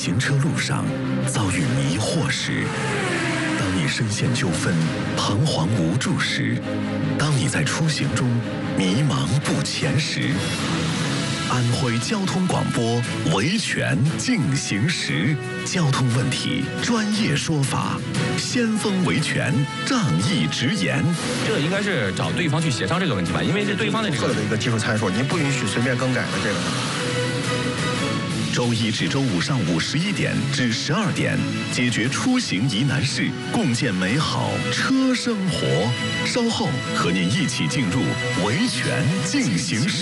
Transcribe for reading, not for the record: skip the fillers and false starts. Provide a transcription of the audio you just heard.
行车路上遭遇迷惑时，当你深陷纠纷、彷徨无助时，当你在出行中迷茫不前时，安徽交通广播维权进行时，交通问题专业说法，先锋维权仗义直言。 这应该是找对方去协商这个问题吧，因为是对方的这个一个技术参数，您不允许随便更改的这个。 周一至周五上午11点至12点，解决出行疑难事，共建美好车生活。稍后和您一起进入维权进行时。